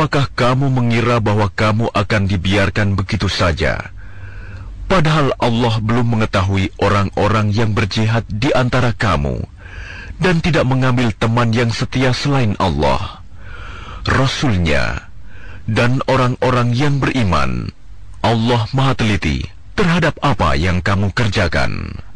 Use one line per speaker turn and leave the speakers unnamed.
apakah kamu mengira bahwa kamu akan dibiarkan begitu saja? Padahal Allah belum mengetahui orang-orang yang berjihad di antara kamu dan tidak mengambil teman yang setia selain Allah, Rasul-Nya, dan orang-orang yang beriman. Allah Maha Teliti terhadap apa yang kamu kerjakan.